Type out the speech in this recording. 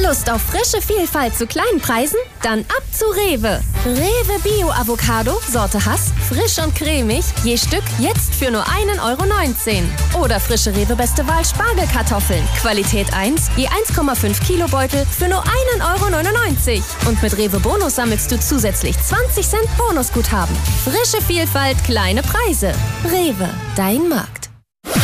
Lust auf frische Vielfalt zu kleinen Preisen? Dann ab zu Rewe. Rewe Bio Avocado, Sorte Hass, frisch und cremig, je Stück jetzt für nur 1,19 €. Oder frische Rewe Beste Wahl Spargelkartoffeln, Qualität 1, je 1,5 Kilo Beutel für nur 1,99 €. Und mit Rewe Bonus sammelst du zusätzlich 20 Cent Bonusguthaben. Frische Vielfalt, kleine Preise. Rewe, dein Markt.